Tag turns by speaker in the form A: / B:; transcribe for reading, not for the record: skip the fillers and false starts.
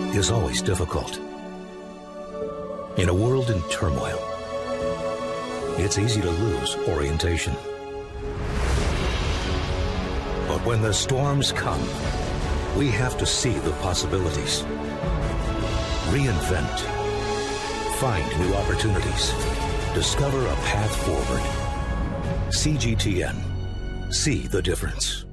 A: is always difficult. In a world in turmoil, it's easy to lose orientation. But when the storms come, we have to see the possibilities. Reinvent. Find new opportunities. Discover a path forward. CGTN. See the difference.